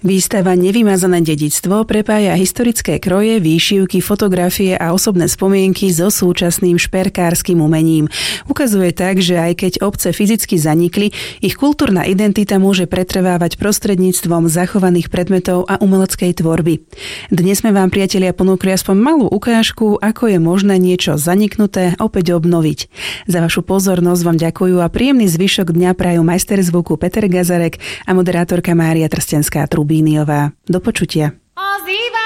Výstava Nevymazané dedičstvo prepája historické kroje, výšivky, fotografie a osobné spomienky so súčasným šperkárskym umením. Ukazuje tak, že aj keď obce fyzicky zanikli, ich kultúrna identita môže pretrvávať prostredníctvom zachovaných predmetov a umeleckej tvorby. Dnes sme vám, priatelia, ponúkli aspoň malú ukážku, ako je možné niečo zaniknuté opäť obnoviť. Za vašu pozornosť vám ďakujú a príjemný zvyšok dňa prajú majster zvuku Peter Gazarek a moderátorka Mária Trstenská-Trubíniová. Do počutia.